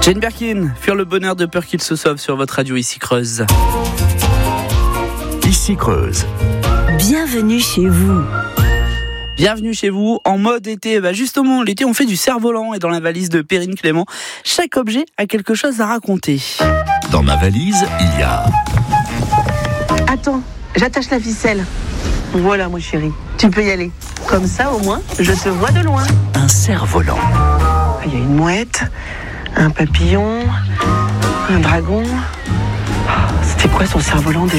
Jane Birkin, fuir le bonheur de peur qu'il se sauve sur votre radio ici Creuse. Ici Creuse. Bienvenue chez vous. Bienvenue chez vous en mode été. Justement, l'été, on fait du cerf-volant et dans la valise de Perrine Clément, chaque objet a quelque chose à raconter. Dans ma valise, il y a... Attends, j'attache la ficelle. Voilà, mon chéri, tu peux y aller. Comme ça, au moins, je te vois de loin. un cerf-volant. Il y a une mouette, un papillon, un dragon. C'était quoi son cerf-volant déjà ?